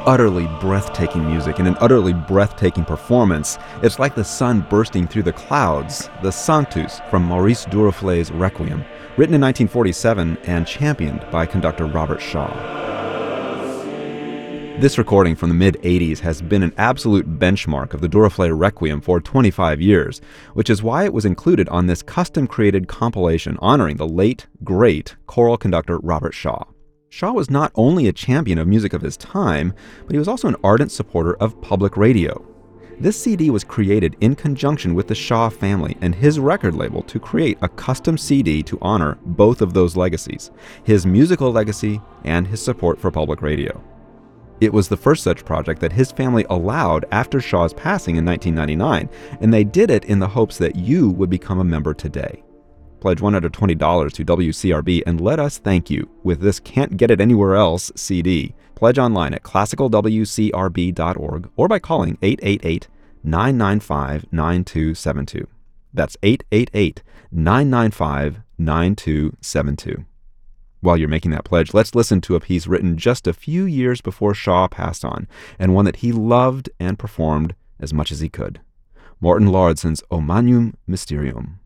utterly breathtaking music and an utterly breathtaking performance. It's like the sun bursting through the clouds, the Sanctus from Maurice Duruflé's Requiem, written in 1947 and championed by conductor Robert Shaw. This recording from the mid-'80s has been an absolute benchmark of the Duruflé Requiem for 25 years, which is why it was included on this custom-created compilation honoring the late, great choral conductor Robert Shaw. Shaw was not only a champion of music of his time, but he was also an ardent supporter of public radio. This CD was created in conjunction with the Shaw family and his record label to create a custom CD to honor both of those legacies, his musical legacy and his support for public radio. It was the first such project that his family allowed after Shaw's passing in 1999, and they did it in the hopes that you would become a member today. Pledge $120 to WCRB and let us thank you with this Can't Get It Anywhere Else CD. Pledge online at classicalwcrb.org or by calling 888-995-9272. That's 888-995-9272. While you're making that pledge, let's listen to a piece written just a few years before Shaw passed on, and one that he loved and performed as much as he could. Morten Lauridsen's O Magnum Mysterium.